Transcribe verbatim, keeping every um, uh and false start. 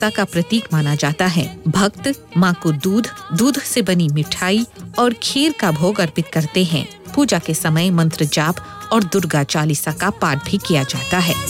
आस्था का प्रतीक माना जाता है। भक्त माँ को दूध, दूध से बनी मिठाई और खीर का भोग अर्पित करते हैं। पूजा के समय मंत्र जाप और दुर्गा चालीसा का पाठ भी किया जाता है।